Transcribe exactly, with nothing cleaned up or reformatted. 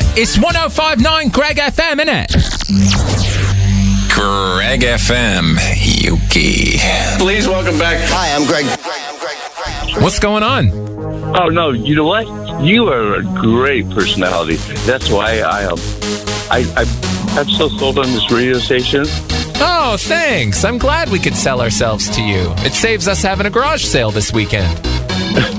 It's one oh five point nine Greg F M, innit? Greg F M, Yuki. Please welcome back. Hi, I'm Greg. What's going on? Oh, no, you know what? You are a great personality. That's why I um, I, I, I'm so sold on this radio station. Oh, thanks. I'm glad we could sell ourselves to you. It saves us having a garage sale this weekend.